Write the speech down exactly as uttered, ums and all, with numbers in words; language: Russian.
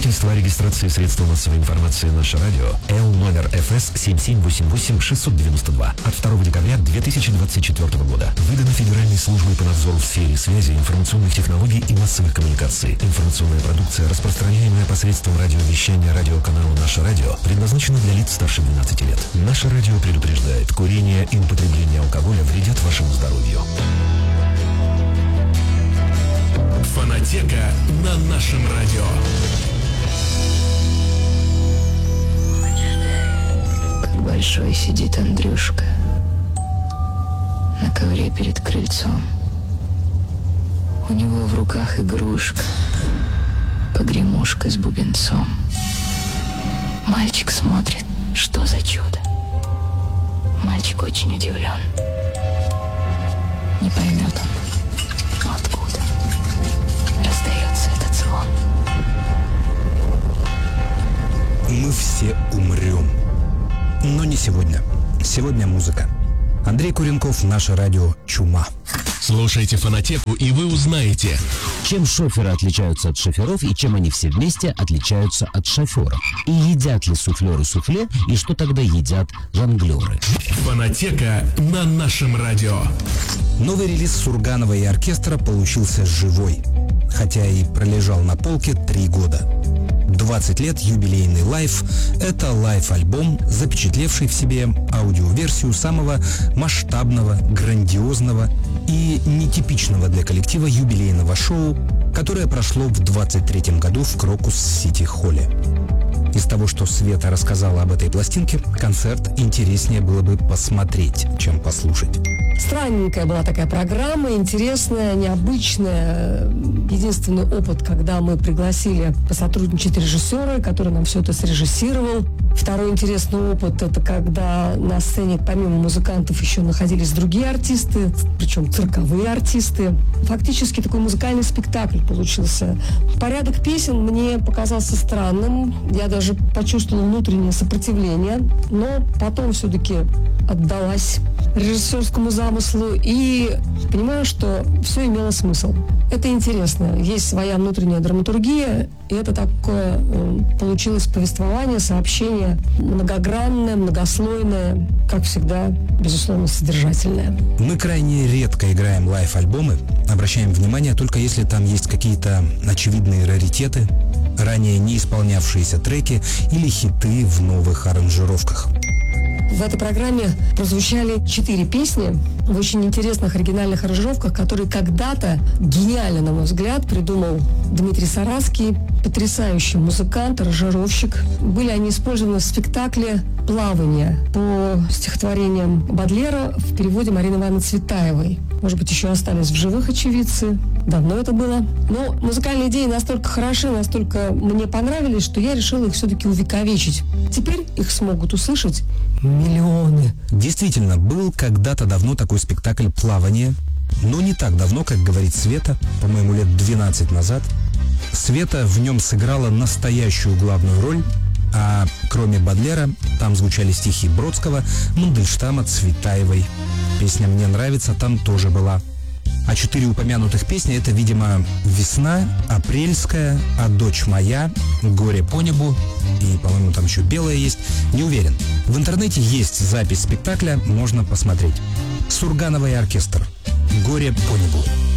Свидетельство о регистрации средства массовой информации «Наше радио» Л номер эф эс семь семь восемь восемь шесть девять два от второго декабря две тысячи двадцать четвёртого года. Выдано Федеральной службой по надзору в сфере связи, информационных технологий и массовых коммуникаций. Информационная продукция, распространяемая посредством радиовещания радиоканала «Наше радио», предназначена для лиц старше двенадцати лет. «Наше радио» предупреждает: курение и употребление алкоголя вредят вашему здоровью. Фонотека на нашем радио. Как большой сидит Андрюшка на ковре перед крыльцом. У него в руках игрушка, погремушка с бубенцом. Мальчик смотрит, что за чудо. Мальчик очень удивлен. Не поймет он, откуда раздается этот звон. Мы все умрем. Но не сегодня. Сегодня музыка. Андрей Куренков, «Наше радио», «Чума». Слушайте Фонотеку, и вы узнаете, чем шоферы отличаются от шоферов и чем они все вместе отличаются от шоферов. И едят ли суфлеры суфле, и что тогда едят жонглеры. Фонотека на нашем радио. Новый релиз Сурганова и оркестра получился живой, хотя и пролежал на полке три года. двадцать лет юбилейный лайв – это лайв-альбом, запечатлевший в себе аудиоверсию самого масштабного, грандиозного и нетипичного для коллектива юбилейного шоу, которое прошло в двадцать третьем году в Крокус-Сити-Холле. Из того, что Света рассказала об этой пластинке, концерт интереснее было бы посмотреть, чем послушать. Странненькая была такая программа, интересная, необычная. Единственный опыт, когда мы пригласили посотрудничать режиссера, который нам все это срежиссировал. Второй интересный опыт – это когда на сцене помимо музыкантов еще находились другие артисты, причем цирковые артисты. Фактически такой музыкальный спектакль получился. Порядок песен мне показался странным. Я даже почувствовала внутреннее сопротивление, но потом все-таки отдалась режиссерскому замыслу и понимаю, что все имело смысл. Это интересно. Есть своя внутренняя драматургия, и это такое э, получилось повествование, сообщение многогранное, многослойное, как всегда, безусловно, содержательное. Мы крайне редко играем лайв-альбомы, обращаем внимание только если там есть какие-то очевидные раритеты, ранее не исполнявшиеся треки или хиты в новых аранжировках. В этой программе прозвучали четыре песни в очень интересных оригинальных аранжировках, которые когда-то гениально, на мой взгляд, придумал Дмитрий Саратский, потрясающий музыкант, аранжировщик. Были они использованы в спектакле «Плавание» по стихотворениям Бодлера в переводе Марины Ивановны Цветаевой. Может быть, еще остались в живых очевидцы. Давно это было. Но музыкальные идеи настолько хороши, настолько мне понравились, что я решила их все-таки увековечить. Теперь их смогут услышать миллионы. Действительно, был когда-то давно такой спектакль «Плавание», но не так давно, как говорит Света, по-моему, лет двенадцать назад. Света в нем сыграла настоящую главную роль, а кроме Бодлера там звучали стихи Бродского, Мандельштама, Цветаевой. Песня «Мне нравится» там тоже была. А четыре упомянутых песни – это, видимо, «Весна», «Апрельская», «А дочь моя», «Горе по небу» и, по-моему, там еще «Белая» есть, не уверен. В интернете есть запись спектакля, можно посмотреть. Сурганова и оркестр. «Горе по небу».